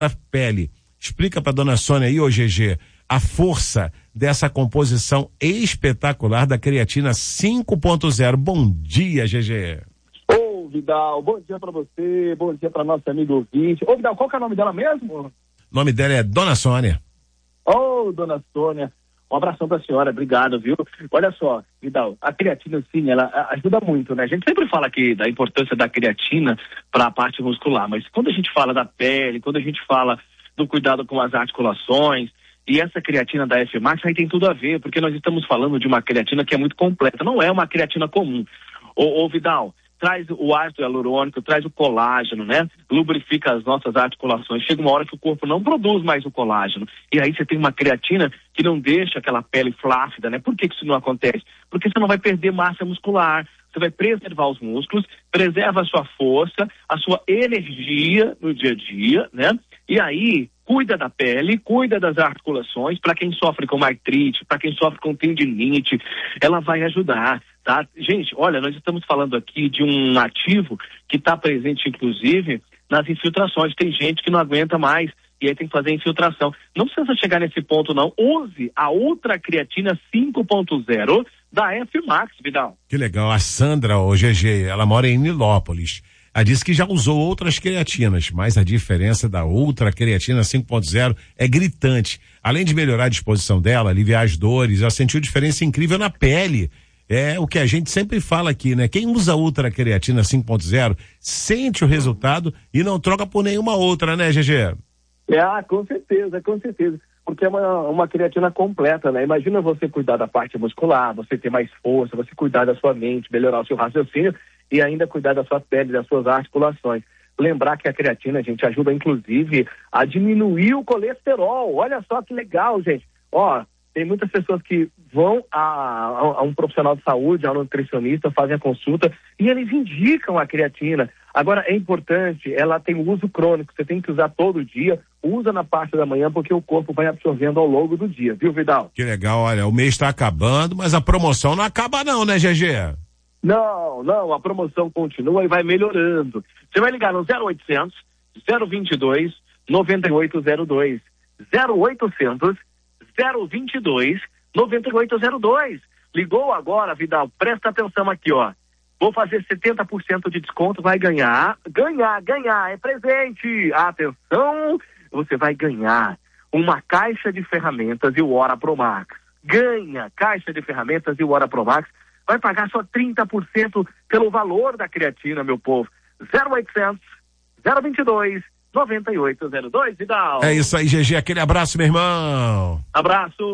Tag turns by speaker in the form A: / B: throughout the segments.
A: da pele. Explica pra dona Sônia aí, ô GG, a força dessa composição espetacular da creatina 5.0. Bom dia, GG.
B: Ô, Vidal, bom dia pra você, bom dia pra nossa amiga ouvinte. Ô, Vidal, qual que é o nome dela mesmo?
A: O nome dela é Dona Sônia.
B: Ô, dona Sônia, um abração pra senhora, obrigado, viu? Olha só, Vidal, a creatina, sim, ela ajuda muito, né? A gente sempre fala aqui da importância da creatina para a parte muscular, mas quando a gente fala da pele, quando a gente fala do cuidado com as articulações, e essa creatina da F-Max aí tem tudo a ver, porque nós estamos falando de uma creatina que é muito completa, não é uma creatina comum. Ô Vidal, traz o ácido hialurônico, traz o colágeno, né? Lubrifica as nossas articulações. Chega uma hora que o corpo não produz mais o colágeno. E aí você tem uma creatina que não deixa aquela pele flácida, né? Por que isso não acontece? Porque você não vai perder massa muscular, você vai preservar os músculos, preserva a sua força, a sua energia no dia a dia, né? E aí, cuida da pele, cuida das articulações, para quem sofre com artrite, para quem sofre com tendinite, ela vai ajudar, tá? Gente, olha, nós estamos falando aqui de um ativo que está presente, inclusive, nas infiltrações. Tem gente que não aguenta mais e aí tem que fazer infiltração. Não precisa chegar nesse ponto, não. Use a Ultra Creatina 5.0 da F-Max, Vidal.
A: Que legal. A Sandra, o GG, ela mora em Nilópolis. Ela disse que já usou outras creatinas, mas a diferença da Ultra Creatina 5.0 é gritante. Além de melhorar a disposição dela, aliviar as dores, ela sentiu diferença incrível na pele. É o que a gente sempre fala aqui, né? Quem usa Ultra Creatina 5.0 sente o resultado e não troca por nenhuma outra, né, GG?
B: Com certeza, com certeza. Porque é uma creatina completa, né? Imagina você cuidar da parte muscular, você ter mais força, você cuidar da sua mente, melhorar o seu raciocínio e ainda cuidar da sua pele, das suas articulações. Lembrar que a creatina, gente, ajuda inclusive a diminuir o colesterol. Olha só que legal, gente. Ó, tem muitas pessoas que vão a um profissional de saúde, a um nutricionista, fazem a consulta e eles indicam a creatina. Agora, é importante, ela tem um uso crônico, você tem que usar todo dia, usa na parte da manhã, porque o corpo vai absorvendo ao longo do dia, viu, Vidal?
A: Que legal, olha, o mês está acabando, mas a promoção não acaba não, né, GG?
B: Não, a promoção continua e vai melhorando. Você vai ligar no 0800 022 9802. 0800 022 9802. Ligou agora, Vidal, presta atenção aqui, ó. Vou fazer 70% de desconto, vai ganhar, é presente. Atenção, você vai ganhar uma caixa de ferramentas e o Ora Pro Max. Ganha caixa de ferramentas e o Ora Pro Max. Vai pagar só 30% pelo valor da creatina, meu povo. 0800 022 9802, Vidal.
A: É isso aí, GG, aquele abraço, meu irmão.
B: Abraço.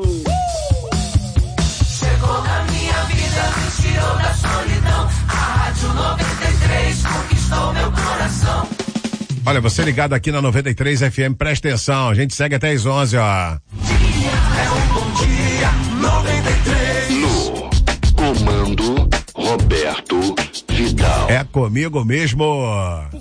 C: Chegou na minha vida, me tirou da solidão. A Rádio 93 conquistou meu coração.
A: Olha, você ligado aqui na 93 FM, presta atenção, a gente segue até as 11, ó.
C: É um bom dia, 93.
D: No comando, Roberto Vidal.
A: É comigo mesmo.